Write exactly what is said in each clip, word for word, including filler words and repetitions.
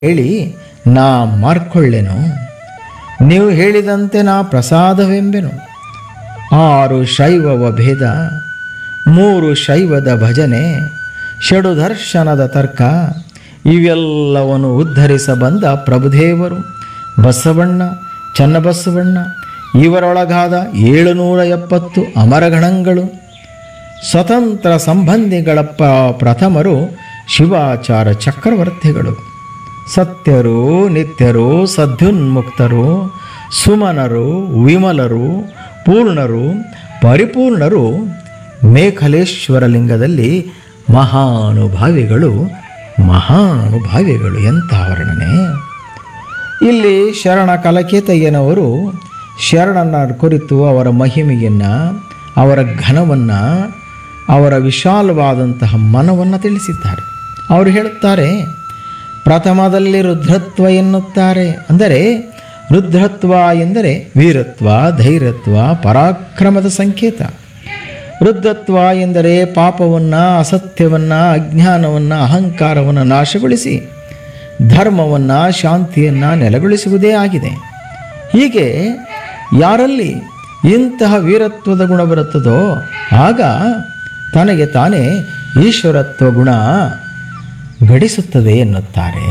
ಹೇಳಿ ನಾ ಮಾರ್ಕೊಳ್ಳೆನು, ನೀವು ಹೇಳಿದಂತೆ ನಾ ಪ್ರಸಾದವೆಂಬೆನು. ಆರು ಶೈವವ ಭೇದ, ಮೂರು ಶೈವದ ಭಜನೆ, ಷಡು ದರ್ಶನದ ತರ್ಕ, ಇವೆಲ್ಲವನ್ನು ಉದ್ಧರಿಸ ಬಂದ ಪ್ರಭುದೇವರು ಬಸವಣ್ಣ, ಚನ್ನಬಸವಣ್ಣ. ಇವರೊಳಗಾದ ಏಳುನೂರ ಎಪ್ಪತ್ತು ಅಮರಗಣಗಳು, ಸ್ವತಂತ್ರ ಸಂಬಂಧಿಗಳ ಪ ಪ್ರಥಮರು ಶಿವಾಚಾರ ಚಕ್ರವರ್ತಿಗಳು. ಸತ್ಯರು, ನಿತ್ಯರು, ಸದ್ಯುನ್ಮುಕ್ತರು, ಸುಮನರು, ವಿಮಲರು, ಪೂರ್ಣರು, ಪರಿಪೂರ್ಣರು, ಮೇಖಲೇಶ್ವರ ಲಿಂಗದಲ್ಲಿ ಮಹಾನುಭಾವಿಗಳು. ಮಹಾನುಭಾವಿಗಳು ಎಂಥ ವರ್ಣನೆ! ಇಲ್ಲಿ ಶರಣ ಕಲಕೇತಯ್ಯನವರು ಶರಣನ ಕುರಿತು ಅವರ ಮಹಿಮೆಯನ್ನು, ಅವರ ಘನವನ್ನು, ಅವರ ವಿಶಾಲವಾದಂತಹ ಮನವನ್ನು ತಿಳಿಸಿದ್ದಾರೆ. ಅವರು ಹೇಳುತ್ತಾರೆ, ಪ್ರಥಮದಲ್ಲಿ ರುದ್ರತ್ವ ಎನ್ನುತ್ತಾರೆ. ಅಂದರೆ ರುದ್ರತ್ವ ಎಂದರೆ ವೀರತ್ವ, ಧೈರ್ಯತ್ವ, ಪರಾಕ್ರಮದ ಸಂಕೇತ. ರುದ್ರತ್ವ ಎಂದರೆ ಪಾಪವನ್ನು, ಅಸತ್ಯವನ್ನು, ಅಜ್ಞಾನವನ್ನು, ಅಹಂಕಾರವನ್ನು ನಾಶಗೊಳಿಸಿ ಧರ್ಮವನ್ನು, ಶಾಂತಿಯನ್ನು ನೆಲೆಗೊಳಿಸುವುದೇ ಆಗಿದೆ. ಹೀಗೆ ಯಾರಲ್ಲಿ ಇಂತಹ ವೀರತ್ವದ ಗುಣ ಬರುತ್ತದೋ ಆಗ ತನಗೆ ತಾನೇ ಈಶ್ವರತ್ವ ಗುಣ ಗಡಿಸುತ್ತದೆ ಎನ್ನುತ್ತಾರೆ.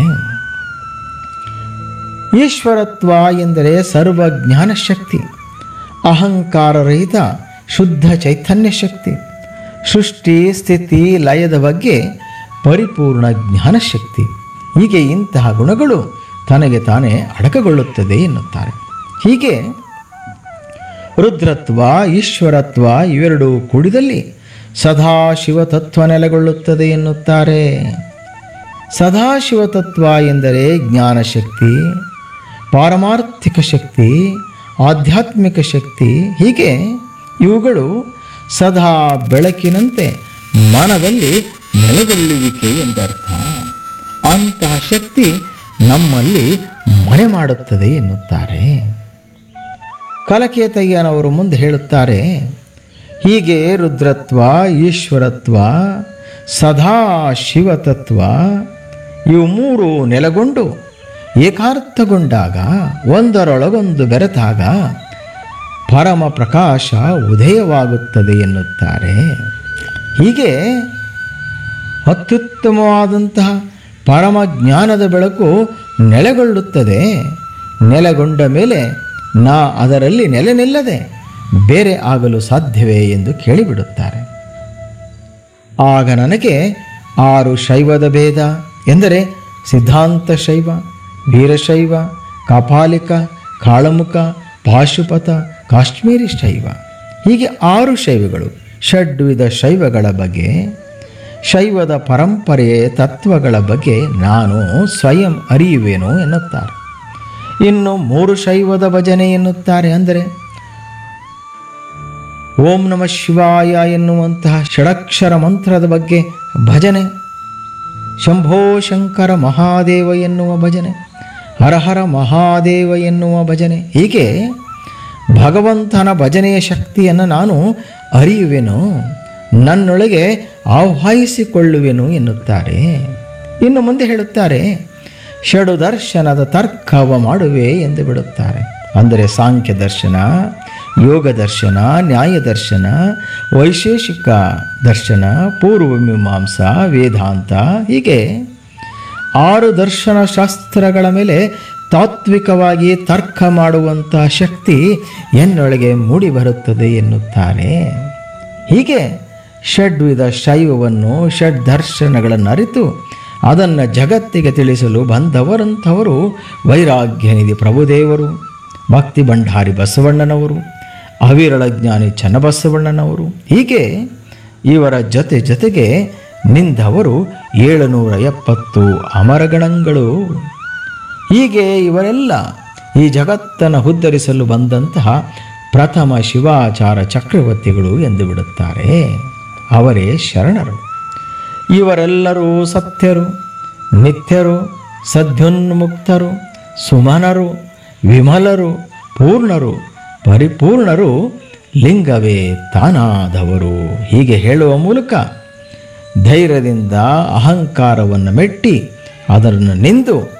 ಈಶ್ವರತ್ವ ಎಂದರೆ ಸರ್ವಜ್ಞಾನ ಶಕ್ತಿ, ಅಹಂಕಾರರಹಿತ ಶುದ್ಧ ಚೈತನ್ಯ ಶಕ್ತಿ, ಸೃಷ್ಟಿ ಸ್ಥಿತಿ ಲಯದ ಬಗ್ಗೆ ಪರಿಪೂರ್ಣ ಜ್ಞಾನಶಕ್ತಿ. ಹೀಗೆ ಇಂತಹ ಗುಣಗಳು ತನಗೆ ತಾನೇ ಅಡಕಗೊಳ್ಳುತ್ತದೆ ಎನ್ನುತ್ತಾರೆ. ಹೀಗೆ ರುದ್ರತ್ವ, ಈಶ್ವರತ್ವ ಇವೆರಡೂ ಕೂಡಿದಲ್ಲಿ ಸದಾಶಿವ ತತ್ವ ನೆಲೆಗೊಳ್ಳುತ್ತದೆ ಎನ್ನುತ್ತಾರೆ. ಸದಾಶಿವ ತತ್ವ ಎಂದರೆ ಜ್ಞಾನಶಕ್ತಿ, ಪಾರಮಾರ್ಥಿಕ ಶಕ್ತಿ, ಆಧ್ಯಾತ್ಮಿಕ ಶಕ್ತಿ. ಹೀಗೆ ಇವುಗಳು ಸದಾ ಬೆಳಕಿನಂತೆ ಮನದಲ್ಲಿ ನೆಲೆಗೊಳ್ಳುವಿಕೆ ಎಂದರ್ಥ. ಅಂತಹ ಶಕ್ತಿ ನಮ್ಮಲ್ಲಿ ಮನೆ ಮಾಡುತ್ತದೆ ಎನ್ನುತ್ತಾರೆ. ಕಲಕೇತಯ್ಯನವರು ಮುಂದೆ ಹೇಳುತ್ತಾರೆ, ಹೀಗೆ ರುದ್ರತ್ವ, ಈಶ್ವರತ್ವ, ಸದಾ ಶಿವತತ್ವ ಇವು ಮೂರು ನೆಲೆಗೊಂಡು ಏಕಾರ್ಥಗೊಂಡಾಗ, ಒಂದರೊಳಗೊಂದು ಬೆರೆತಾಗ ಪರಮ ಪ್ರಕಾಶ ಉದಯವಾಗುತ್ತದೆ ಎನ್ನುತ್ತಾರೆ. ಹೀಗೆ ಅತ್ಯುತ್ತಮವಾದಂತಹ ಪರಮ ಜ್ಞಾನದ ಬೆಳಕು ನೆಲೆಗೊಳ್ಳುತ್ತದೆ. ನೆಲೆಗೊಂಡ ಮೇಲೆ ನಾ ಅದರಲ್ಲಿ ನೆಲೆ ನಿಲ್ಲದೆ ಬೇರೆ ಆಗಲು ಸಾಧ್ಯವೇ ಎಂದು ಕೇಳಿಬಿಡುತ್ತಾರೆ. ಆಗ ನನಗೆ ಆರು ಶೈವದ ಭೇದ ಎಂದರೆ ಸಿದ್ಧಾಂತ ಶೈವ, ವೀರಶೈವ, ಕಾಪಾಲಿಕ, ಕಾಳಮುಖ, ಪಾಶುಪತ, ಕಾಶ್ಮೀರಿ ಶೈವ, ಹೀಗೆ ಆರು ಶೈವಗಳು, ಷಡ್ವಿಧ ಶೈವಗಳ ಬಗ್ಗೆ, ಶೈವದ ಪರಂಪರೆಯ ತತ್ವಗಳ ಬಗ್ಗೆ ನಾನು ಸ್ವಯಂ ಅರಿಯುವೆನು ಎನ್ನುತ್ತಾರೆ. ಇನ್ನು ಮೂರು ಶೈವದ ಭಜನೆ ಎನ್ನುತ್ತಾರೆ. ಅಂದರೆ ಓಂ ನಮಃ ಶಿವಾಯ ಎನ್ನುವಂತಹ ಷಡಕ್ಷರ ಮಂತ್ರದ ಬಗ್ಗೆ ಭಜನೆ, ಶಂಭೋ ಶಂಕರ ಮಹಾದೇವ ಎನ್ನುವ ಭಜನೆ, ಹರಹರ ಮಹಾದೇವ ಎನ್ನುವ ಭಜನೆ. ಹೀಗೆ ಭಗವಂತನ ಭಜನೆಯ ಶಕ್ತಿಯನ್ನು ನಾನು ಅರಿಯುವೆನು, ನನ್ನೊಳಗೆ ಆಹ್ವಾನಿಸಿಕೊಳ್ಳುವೆನು ಎನ್ನುತ್ತಾರೆ. ಇನ್ನು ಮುಂದೆ ಹೇಳುತ್ತಾರೆ, ಷಡು ದರ್ಶನದ ತರ್ಕವ ಮಾಡುವೆ ಎಂದು ಬಿಡುತ್ತಾರೆ. ಅಂದರೆ ಸಾಂಖ್ಯ ದರ್ಶನ, ಯೋಗ ದರ್ಶನ, ನ್ಯಾಯ ದರ್ಶನ, ವೈಶೇಷಿಕ ದರ್ಶನ, ಪೂರ್ವ ಮೀಮಾಂಸಾ, ವೇದಾಂತ, ಹೀಗೆ ಆರು ದರ್ಶನ ಶಾಸ್ತ್ರಗಳ ಮೇಲೆ ತಾತ್ವಿಕವಾಗಿ ತರ್ಕ ಮಾಡುವಂಥ ಶಕ್ತಿ ಎನ್ನೊಳಗೆ ಮೂಡಿ ಬರುತ್ತದೆ ಎನ್ನುತ್ತಾರೆ. ಹೀಗೆ ಷಡ್ವಿಧ ಶೈವವನ್ನು, ಷಡ್ ದರ್ಶನಗಳನ್ನು ಅರಿತು ಅದನ್ನು ಜಗತ್ತಿಗೆ ತಿಳಿಸಲು ಬಂದವರಂಥವರು ವೈರಾಗ್ಯನಿಧಿ ಪ್ರಭುದೇವರು, ಭಕ್ತಿ ಭಂಡಾರಿ ಬಸವಣ್ಣನವರು, ಅವಿರಳ ಜ್ಞಾನಿ ಚನ್ನಬಸವಣ್ಣನವರು. ಹೀಗೆ ಇವರ ಜೊತೆ ಜೊತೆಗೆ ನಿಂದವರು ಏಳುನೂರ ಎಪ್ಪತ್ತು ಅಮರಗಣಗಳು. ಹೀಗೆ ಇವರೆಲ್ಲ ಈ ಜಗತ್ತನ್ನು ಉದ್ಧರಿಸಲು ಬಂದಂತಹ ಪ್ರಥಮ ಶಿವಾಚಾರ ಚಕ್ರವರ್ತಿಗಳು ಎಂದು ಬಿಡುತ್ತಾರೆ. ಅವರೇ ಶರಣರು. ಇವರೆಲ್ಲರೂ ಸತ್ಯರು, ನಿತ್ಯರು, ಸದ್ಯುನ್ಮುಕ್ತರು, ಸುಮನರು, ವಿಮಲರು, ಪೂರ್ಣರು, ಪರಿಪೂರ್ಣರು, ಲಿಂಗವೇ ತಾನಾದವರು. ಹೀಗೆ ಹೇಳುವ ಮೂಲಕ ಧೈರ್ಯದಿಂದ ಅಹಂಕಾರವನ್ನು ಮೆಟ್ಟಿ ಅದನ್ನು ನಿಂದು